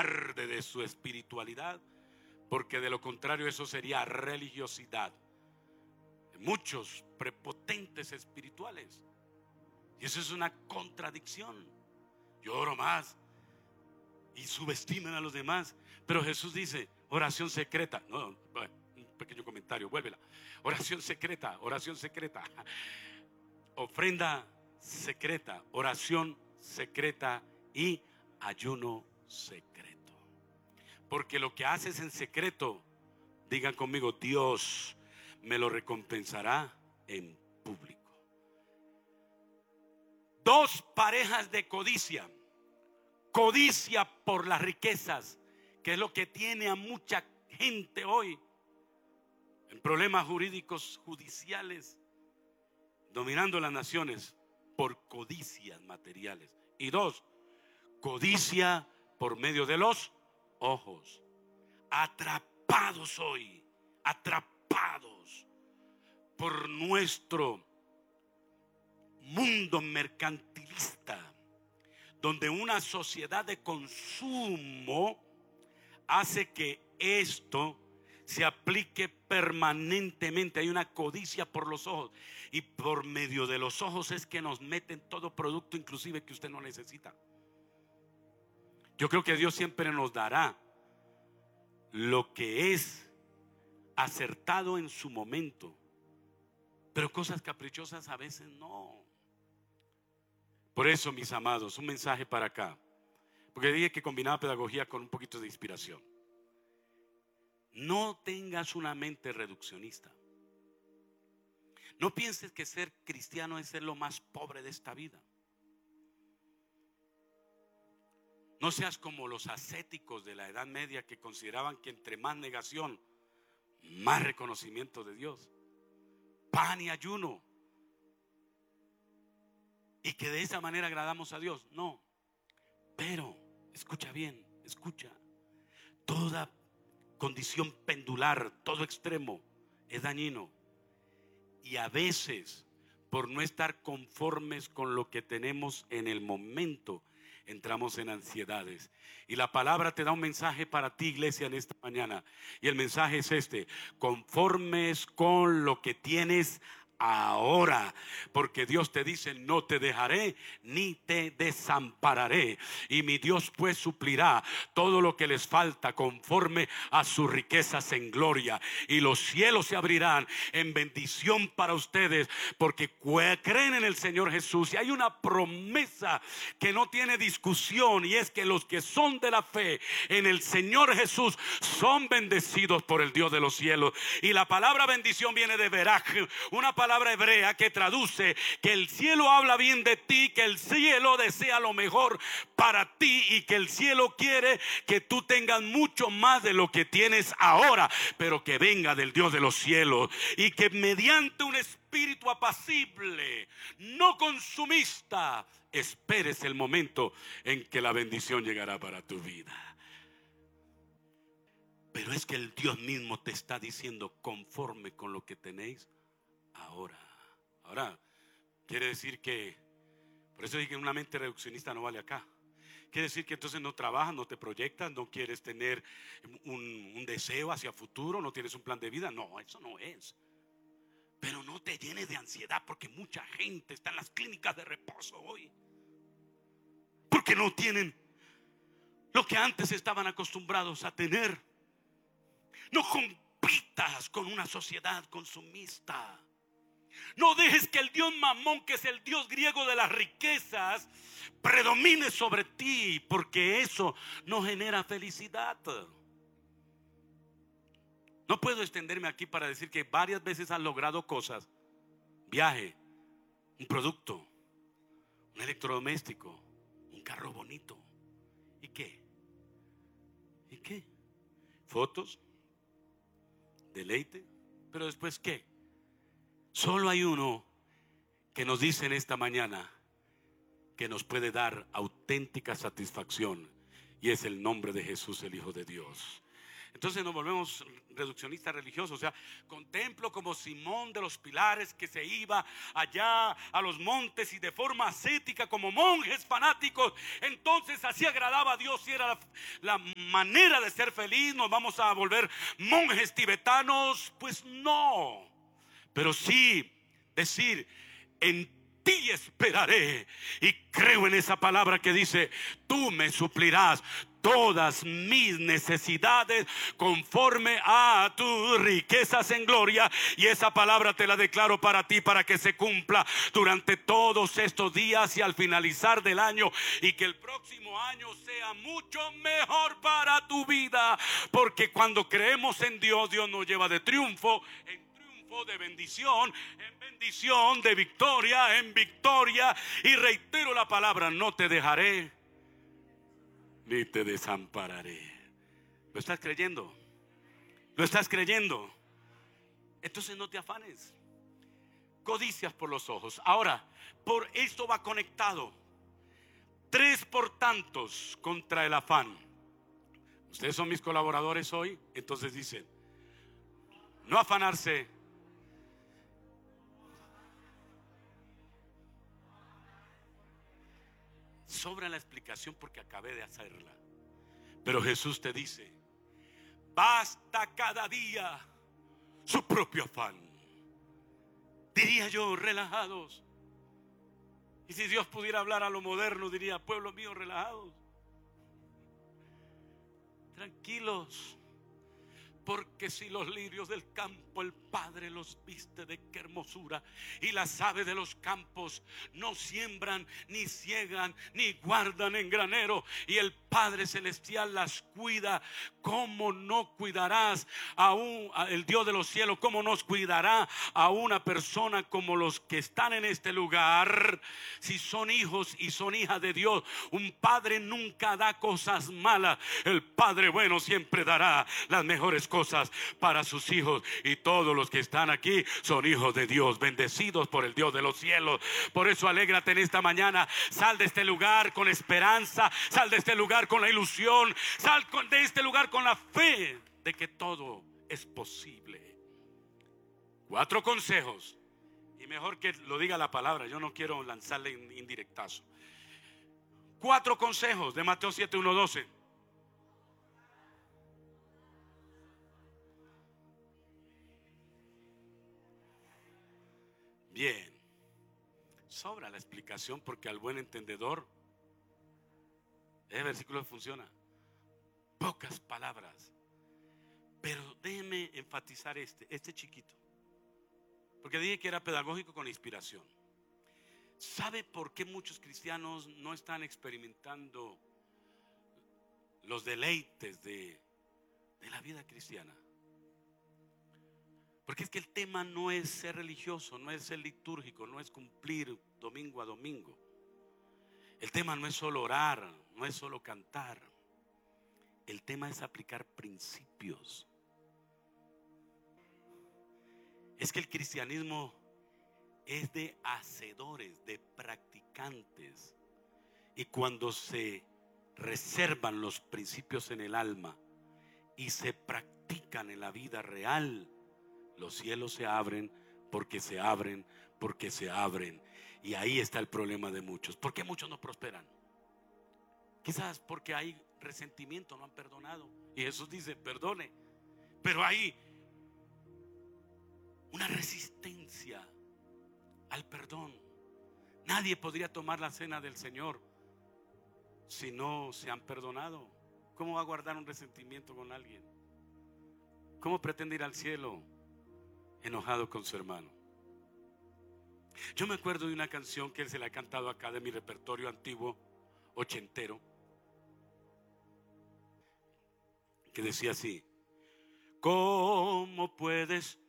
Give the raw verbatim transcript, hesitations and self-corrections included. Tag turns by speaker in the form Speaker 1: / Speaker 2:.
Speaker 1: alarde de su espiritualidad, porque de lo contrario eso sería religiosidad. Muchos prepotentes espirituales, y eso es una contradicción. Yo oro más y subestiman a los demás, pero Jesús dice oración secreta. No, bueno, un pequeño comentario, vuélvela. Oración secreta, oración secreta, ofrenda secreta, oración secreta y ayuno secreto. Porque lo que haces en secreto, digan conmigo, Dios me lo recompensará en público. Dos parejas de codicia. Codicia por las riquezas, que es lo que tiene a mucha gente hoy en problemas jurídicos judiciales, dominando las naciones por codicias materiales. Y dos, codicia por medio de los ojos. Atrapados hoy, atrapados por nuestro mundo mercantilista, donde una sociedad de consumo hace que esto se aplique permanentemente. Hay una codicia por los ojos, y por medio de los ojos es que nos meten todo producto, inclusive que usted no necesita. Yo creo que Dios siempre nos dará lo que es acertado en su momento, pero cosas caprichosas a veces no. Por eso, mis amados, un mensaje para acá, porque dije que combinaba pedagogía con un poquito de inspiración. No tengas una mente reduccionista. No pienses que ser cristiano es ser lo más pobre de esta vida. No seas como los ascéticos de la Edad Media, que consideraban que entre más negación, más reconocimiento de Dios. Pan y ayuno, y que de esa manera agradamos a Dios. No. Pero escucha bien, escucha. Toda condición pendular, todo extremo es dañino. Y a veces, por no estar conformes con lo que tenemos en el momento, entramos en ansiedades. Y la palabra te da un mensaje para ti, iglesia, en esta mañana. Y el mensaje es este: conformes con lo que tienes ahora, porque Dios te dice: no te dejaré ni te desampararé, y mi Dios pues suplirá todo lo que les falta conforme a sus riquezas en gloria. Y los cielos se abrirán en bendición para ustedes, porque creen en el Señor Jesús. Y hay una promesa que no tiene discusión, y es que los que son de la fe en el Señor Jesús son bendecidos por el Dios de los cielos. Y la palabra bendición viene de veraj, una palabra palabra hebrea que traduce que el cielo habla bien de ti, que el cielo desea lo mejor para ti, y que el cielo quiere que tú tengas mucho más de lo que tienes ahora, pero que venga del Dios de los cielos, y que mediante un espíritu apacible, no consumista, esperes el momento en que la bendición llegará para tu vida. Pero es que el Dios mismo te está diciendo: conforme con lo que tenéis ahora. Ahora, quiere decir que, por eso dije que una mente reduccionista no vale acá. Quiere decir que entonces no trabajas, no te proyectas, no quieres tener un, un deseo hacia futuro, no tienes un plan de vida. No, eso no es. Pero no te llenes de ansiedad, porque mucha gente está en las clínicas de reposo hoy, porque no tienen lo que antes estaban acostumbrados a tener. No compitas con una sociedad consumista. No dejes que el Dios Mamón, que es el Dios griego de las riquezas, predomine sobre ti, porque eso no genera felicidad. No puedo extenderme aquí para decir que varias veces has logrado cosas: viaje, un producto, un electrodoméstico, un carro bonito. ¿Y qué? ¿Y qué? Fotos, deleite, pero después ¿qué? Solo hay uno que nos dice en esta mañana que nos puede dar auténtica satisfacción, y es el nombre de Jesús, el Hijo de Dios. Entonces nos volvemos reduccionistas religiosos. O sea, contemplo como Simón de los Pilares, que se iba allá a los montes y de forma ascética como monjes fanáticos. Entonces así agradaba a Dios y era la, la manera de ser feliz. Nos vamos a volver monjes tibetanos. Pues no, pero sí decir: en ti esperaré. Y creo en esa palabra que dice: tú me suplirás todas mis necesidades conforme a tus riquezas en gloria. Y esa palabra te la declaro para ti, para que se cumpla durante todos estos días y al finalizar del año, y que el próximo año sea mucho mejor para tu vida, porque cuando creemos en Dios, Dios nos lleva de triunfo en triunfo, de bendición en bendición, de victoria en victoria. Y reitero la palabra: no te dejaré ni te desampararé. ¿Lo estás creyendo? ¿Lo estás creyendo? Entonces no te afanes. Codicias por los ojos. Ahora, por esto va conectado: tres por tantos contra el afán. Ustedes son mis colaboradores hoy. Entonces dicen: no afanarse, sobra la explicación porque acabé de hacerla. Pero Jesús te dice: basta cada día su propio afán. Diría yo, relajados. Y si Dios pudiera hablar a lo moderno, diría: pueblo mío, relajados, tranquilos, porque si los lirios del campo el Padre los viste, de qué hermosura, y las aves de los campos no siembran, ni ciegan, ni guardan en granero, y el Padre celestial las cuida, ¿cómo no cuidarás a un, a el Dios de los cielos? ¿Cómo nos cuidará a una persona como los que están en este lugar? Si son hijos y son hijas de Dios, un padre nunca da cosas malas. El Padre bueno siempre dará las mejores cosas para sus hijos, y todos los que están aquí son hijos de Dios, bendecidos por el Dios de los cielos. Por eso alégrate en esta mañana. Sal de este lugar con esperanza, sal de este lugar con la ilusión, sal de este lugar con la fe de que todo es posible. Cuatro consejos, y mejor que lo diga la palabra, yo no quiero lanzarle indirectazo. Cuatro consejos de Mateo siete, uno, doce. Bien, sobra la explicación porque al buen entendedor ese versículo funciona. Pocas palabras, pero déjeme enfatizar este, este chiquito, porque dije que era pedagógico con inspiración. ¿Sabe por qué muchos cristianos no están experimentando los deleites de, de la vida cristiana? Porque es que el tema no es ser religioso, no es ser litúrgico, no es cumplir domingo a domingo. El tema no es solo orar, no es solo cantar. El tema es aplicar principios. Es que el cristianismo es de hacedores, de practicantes. Y cuando se reservan los principios en el alma y se practican en la vida real, los cielos se abren, porque se abren, porque se abren. Y ahí está el problema de muchos. ¿Por qué muchos no prosperan? Quizás porque hay resentimiento, no han perdonado. Y Jesús dice: perdone. Pero hay una resistencia al perdón. Nadie podría tomar la cena del Señor si no se han perdonado. ¿Cómo va a guardar un resentimiento con alguien? ¿Cómo pretende ir al cielo enojado con su hermano? Yo me acuerdo de una canción que él se la ha cantado acá, de mi repertorio antiguo ochentero, que decía así: ¿cómo puedes